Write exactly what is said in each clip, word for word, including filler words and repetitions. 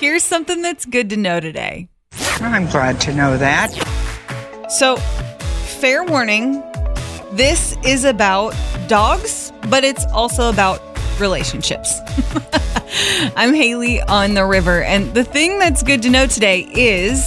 here's something that's good to know today. I'm glad to know that. So, fair warning, this is about dogs, but it's also about relationships. I'm Haley on the river, and the thing that's good to know today is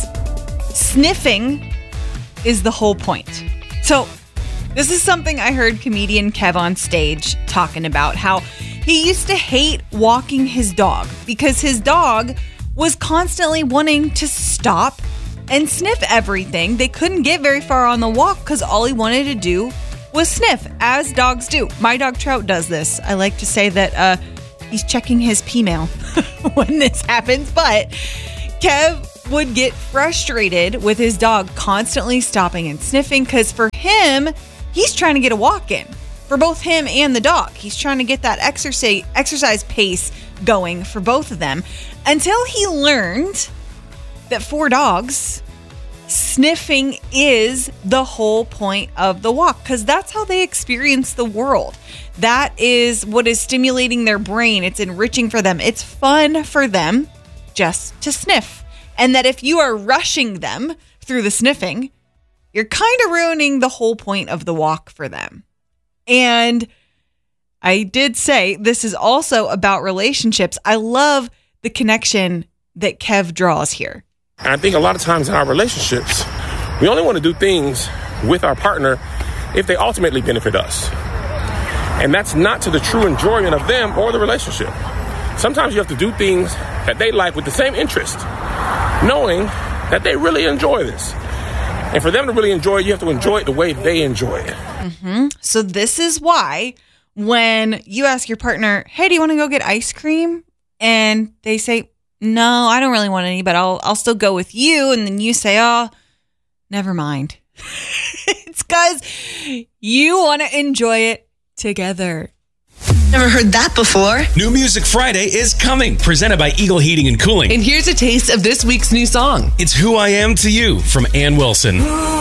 sniffing is the whole point. So, this is something I heard comedian Kev on stage talking about, how he used to hate walking his dog because his dog was constantly wanting to stop and sniff everything. They couldn't get very far on the walk because all he wanted to do was sniff, as dogs do. My dog Trout does this. I like to say that uh, he's checking his P-mail when this happens, but Kev would get frustrated with his dog constantly stopping and sniffing because for him, he's trying to get a walk in. For both him and the dog. He's trying to get that exercise exercise pace going for both of them until he learned that for dogs, sniffing is the whole point of the walk because that's how they experience the world. That is what is stimulating their brain. It's enriching for them. It's fun for them just to sniff. And that if you are rushing them through the sniffing, you're kind of ruining the whole point of the walk for them. And I did say this is also about relationships. I love the connection that Kev draws here. And I think a lot of times in our relationships, we only want to do things with our partner if they ultimately benefit us. And that's not to the true enjoyment of them or the relationship. Sometimes you have to do things that they like with the same interest, knowing that they really enjoy this. And for them to really enjoy it, you have to enjoy it the way they enjoy it. Mm-hmm. So this is why when you ask your partner, hey, do you want to go get ice cream? And they say, no, I don't really want any, but I'll I'll still go with you. And then you say, oh, never mind. It's because you want to enjoy it together. Never heard that before. New Music Friday is coming, presented by Eagle Heating and Cooling. And here's a taste of this week's new song. It's Who I Am to You from Ann Wilson.